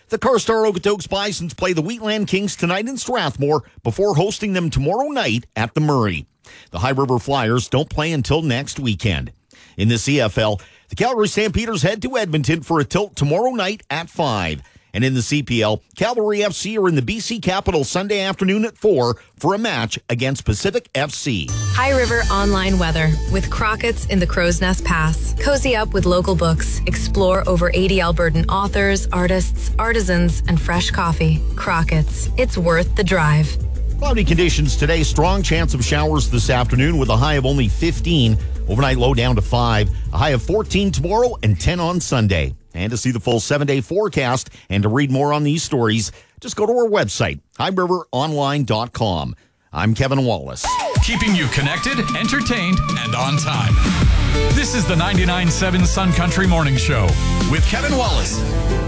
The Carstar Okotoks Bisons play the Wheatland Kings tonight in Strathmore before hosting them tomorrow night at the Murray. The High River Flyers don't play until next weekend. In the CFL, the Calgary Stampeders head to Edmonton for a tilt tomorrow night at 5. And in the CPL, Cavalry FC are in the BC Capital Sunday afternoon at 4 for a match against Pacific FC. High River Online Weather with Crockett's in the Crow's Nest Pass. Cozy up with local books. Explore over 80 Albertan authors, artists, artisans, and fresh coffee. Crockett's. It's worth the drive. Cloudy conditions today. Strong chance of showers this afternoon with a high of only 15. Overnight low down to 5. A high of 14 tomorrow and 10 on Sunday. And to see the full 7-day forecast and to read more on these stories, just go to our website, highriveronline.com. I'm Kevin Wallace. Keeping you connected, entertained, and on time. This is the 99.7 Sun Country Morning Show with Kevin Wallace.